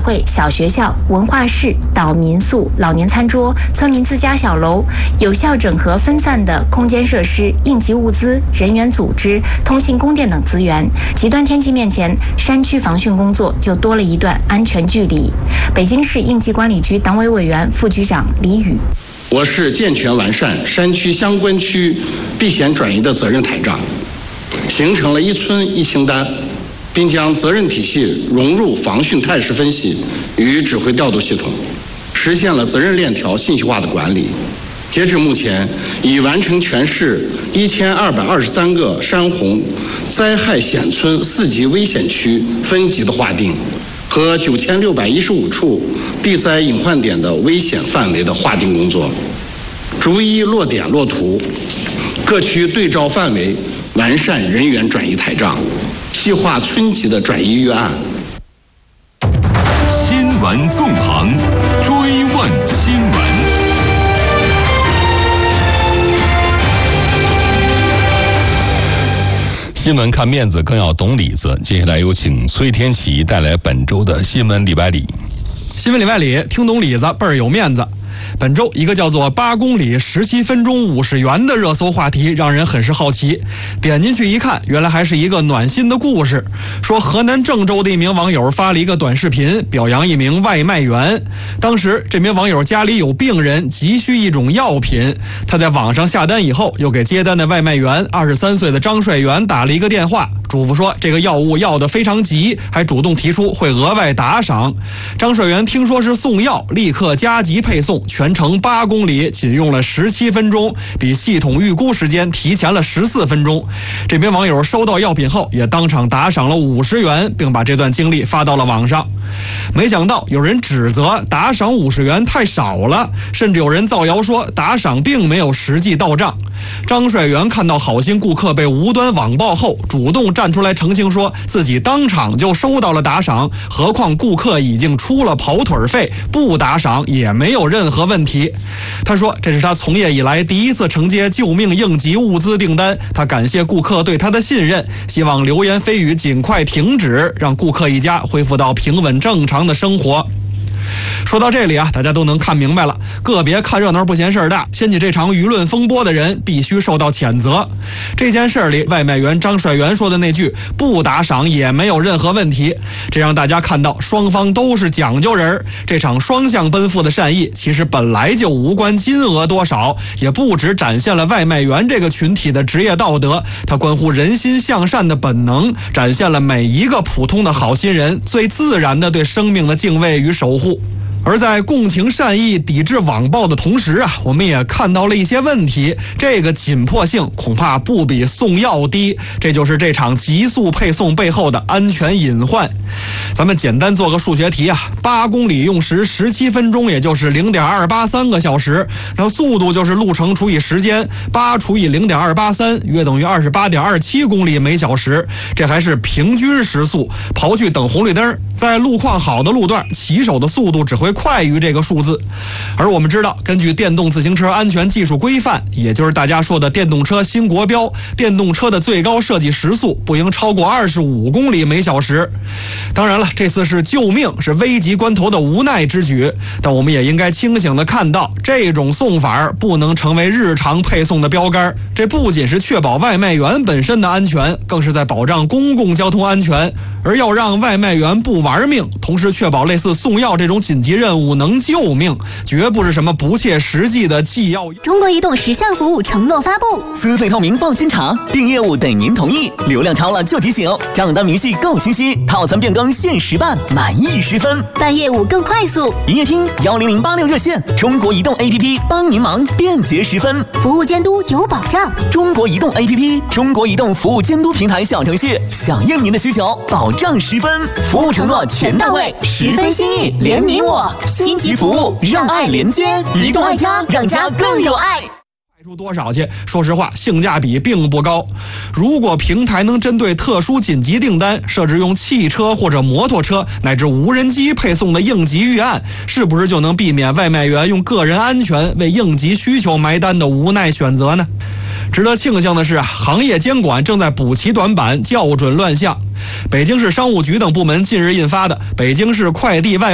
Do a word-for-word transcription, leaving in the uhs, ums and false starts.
会、小学校、文化室、岛民宿、老年餐桌、村民自家小楼，有效整合分散的空间设施、应急物资、人员组织、通信供电等资源。极端天气面前，山区防汛工作就多了一段安全距离。北京市应急管理局党委委员、副局长李宇。 我市健全完善山区相关区避险转移的责任台账，形成了一村一清单，并将责任体系融入防汛态势分析与指挥调度系统，实现了责任链条信息化的管理。截至目前，已完成全市一千二百二十三个山洪灾害险村四级危险区分级的划定，和九千六百一十五处地灾隐患点的危险范围的划定工作，逐一落点落图，各区对照范围完善人员转移台账，细化村级的转移预案。 新闻纵横，追问新闻。新闻看面子，更要懂里子。接下来有请崔天琪带来本周的新闻里百里。 新闻里百里，听懂里子倍儿有面子。本周一个叫做八公里十七分钟五十元的热搜话题让人很是好奇，点进去一看，原来还是一个暖心的故事。说河南郑州的一名网友发了一个短视频，表扬一名外卖员。当时这名网友家里有病人，急需一种药品，他在网上下单以后，又给接单的外卖员二十三岁的张帅元打了一个电话，嘱咐说这个药物要得非常急，还主动提出会额外打赏。张帅元听说是送药，立刻加急配送，全程八公里仅用了十七分钟，比系统预估时间提前了十四分钟。这名网友收到药品后，也当场打赏了五十元，并把这段经历发到了网上。没想到有人指责打赏五十元太少了，甚至有人造谣说打赏并没有实际到账。张帅元看到好心顾客被无端网暴后，主动站出来澄清说自己当场就收到了打赏，何况顾客已经出了跑腿费，不打赏也没有任何问题。他说这是他从业以来第一次承接救命应急物资订单，他感谢顾客对他的信任，希望流言蜚语尽快停止，让顾客一家恢复到平稳正常的生活。说到这里啊，大家都能看明白了，个别看热闹不嫌事儿大，掀起这场舆论风波的人必须受到谴责。这件事里，外卖员张帅元说的那句不打赏也没有任何问题，这让大家看到双方都是讲究人。这场双向奔赴的善意其实本来就无关金额多少，也不只展现了外卖员这个群体的职业道德，它关乎人心向善的本能，展现了每一个普通的好心人最自然的对生命的敬畏与守护。而在共情善意、抵制网暴的同时啊，我们也看到了一些问题，这个紧迫性恐怕不比送药低，这就是这场急速配送背后的安全隐患。咱们简单做个数学题啊，八公里用时十七分钟，也就是零点二八三个小时，那速度就是路程除以时间，八除以零点二八三，约等于二十八点二七公里每小时，这还是平均时速。刨去等红绿灯，在路况好的路段，骑手的速度只会快于这个数字。而我们知道，根据电动自行车安全技术规范，也就是大家说的电动车新国标，电动车的最高设计时速不应超过二十五公里每小时。当然了，这次是救命，是危急关头的无奈之举，但我们也应该清醒地看到，这种送法不能成为日常配送的标杆。这不仅是确保外卖员本身的安全，更是在保障公共交通安全。而要让外卖员不玩命，同时确保类似送药这种紧急任务能救命，绝不是什么不切实际的既要。 中国移动十项服务承诺发布： 资费透明放心查，订业务得您同意，流量超了就提醒，账单明细够清晰，套餐变更限时办，满意十分， 办业务更快速。 营业厅幺零零八六热线，中国移动 A P P 帮您忙，便捷十分， 服务监督有保障。 中国移动 A P P， 中国移动服务监督平台小程序，响应您的需求，保障十分， 服务承诺全到位，十分心意，连你我。 星级服务，让爱连接，移动爱家，让家更有爱。 派出多少去？说实话，性价比并不高。如果平台能针对特殊紧急订单设置用汽车或者摩托车乃至无人机配送的应急预案，是不是就能避免外卖员用个人安全为应急需求埋单的无奈选择呢？值得庆幸的是，行业监管正在补齐短板，校准乱象。北京市商务局等部门近日印发的《北京市快递外卖